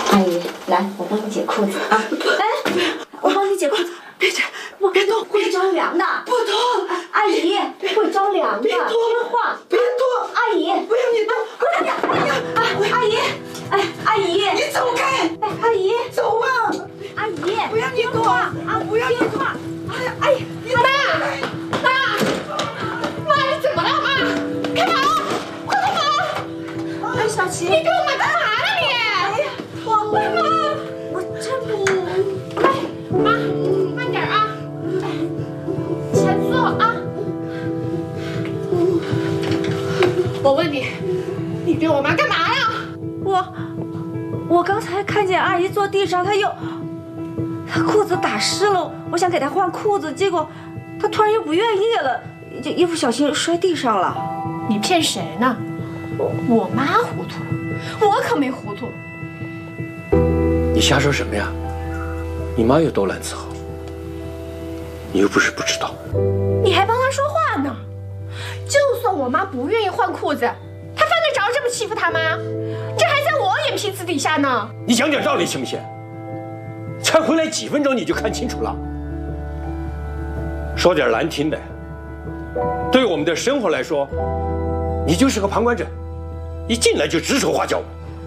阿姨，来，我帮你解裤子啊！来，我帮你解裤子。 别解，我别动， 会着凉的。 不脱， 阿姨，会着凉的。 别脱， 听话。 别脱， 阿姨， 不要你动！ 快点！哎呀，阿姨，哎，阿姨， 你走开！ 哎，阿姨， 走啊！ 阿姨， 不要你动啊！不要你动！ 哎呀， 妈，你怎么了妈？开门！快开门！ 哎，小琪， 你给我们干嘛呢你？ 哎呀，我这不， 妈，慢点啊！前坐啊！我问你，你对我妈干嘛呀？ 我刚才看见阿姨坐地上，她裤子打湿了，我想给她换裤子，结果她突然又不愿意了，这一不小心摔地上了。 你骗谁呢？我妈糊涂，我可没糊涂。 你瞎说什么呀？你妈有多难伺候，你又不是不知道。 你还帮她说话呢？就算我妈不愿意换裤子，她犯得着这么欺负她吗？这还在我眼皮子底下呢。 你讲讲道理行不行？才回来几分钟你就看清楚了。说点难听的，对我们的生活来说，你就是个旁观者，一进来就指手画脚。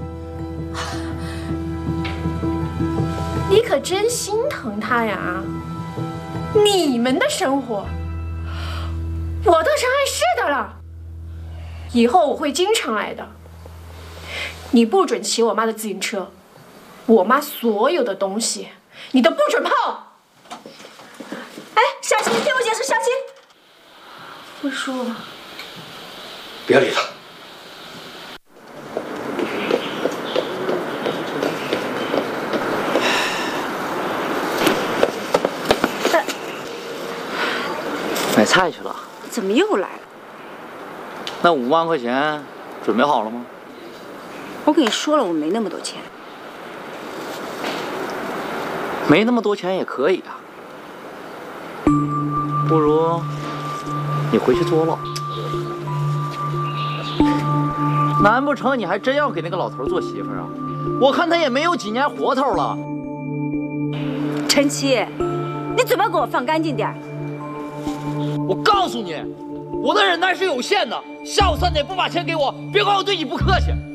你可真心疼她呀！你们的生活，我倒是碍事的了。以后我会经常来的。你不准骑我妈的自行车，我妈所有的东西你都不准碰。 哎，小琪，听我解释，小琪，我说， 不要理他。 买菜去了？ 怎么又来了？ 那5万块钱准备好了吗？ 我跟你说了，我没那么多钱。 没那么多钱也可以啊，不如你回去坐牢。难不成你还真要给那个老头做媳妇啊？我看他也没有几年活头了。 陈七，你嘴巴给我放干净点。 我告诉你，我的忍耐是有限的，下午3点不把钱给我，别怪我对你不客气。